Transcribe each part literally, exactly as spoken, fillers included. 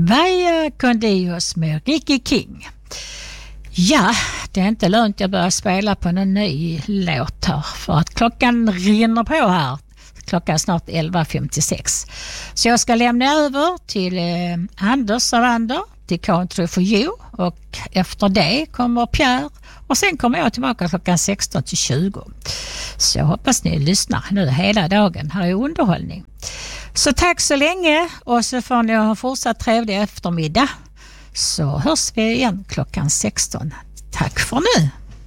Vaya con Dios med Ricky King. Ja, det är inte lönt jag börjar spela på en ny låt här för att klockan rinner på här. Klockan är snart elva femtiosex. Så jag ska lämna över till eh, Anders Savander till Country for You och efter det kommer Pierre och sen kommer jag tillbaka klockan sexton till tjugo. Så jag hoppas ni lyssnar nu hela dagen. Här är underhållning. Så tack så länge och så får ni ha en fortsatt trevlig eftermiddag. Så hörs vi igen klockan sexton. Tack för nu!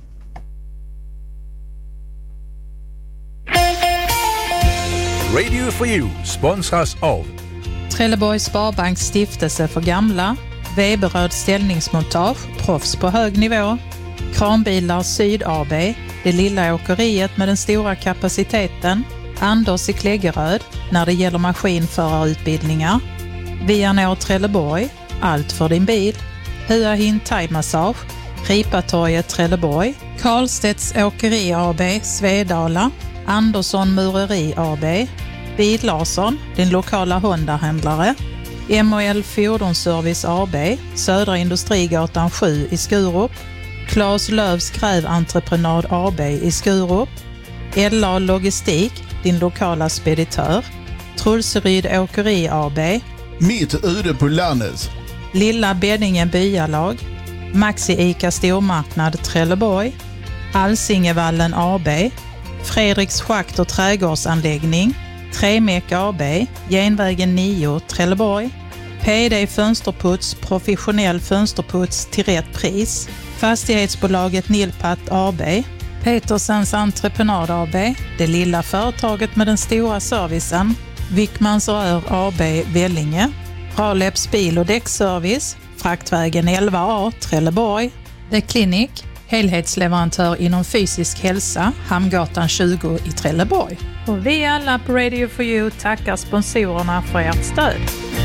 Radio for You sponsras av Trelleborgs Sparbanks stiftelse för gamla, Weberöd ställningsmontage, proffs på hög nivå, Kranbilar Syd A B, det lilla åkeriet med den stora kapaciteten, Anders i Kläggeröd när det gäller maskinförarutbildningar, Vianor Trelleborg, allt för din bil, Hua Hin Thai Massage, Ripatorget Trelleborg, Karlstedts Åkeri A B, Svedala, Andersson Mureri A B, Bil Larsson, din lokala Honda-händlare, M och L Fordonsservice A B, Södra Industrigatan sju i Skurup, Claes Lövs Gräventreprenad A B i Skurup, L A Logistik, din lokala speditör, Trulseryd Åkeri A B, Mitt ute på landet, Lilla Beddinge Byalag, Maxi Ica Stormarknad Trelleborg, Alsingevallen A B, Fredriks Schakt och trädgårdsanläggning, Tremek A B, Genvägen nio Trelleborg, P D Fönsterputs, professionell fönsterputs till rätt pris, Fastighetsbolaget Nilpat A B, Petersens Entreprenad A B, det lilla företaget med den stora servicen, Wickmans Rör A B Vellinge, Raleps bil- och däckservice, Fraktvägen elva A Trelleborg, The Clinic, helhetsleverantör inom fysisk hälsa, Hamngatan tjugo i Trelleborg. Och vi alla på Radio for You tackar sponsorerna för ert stöd.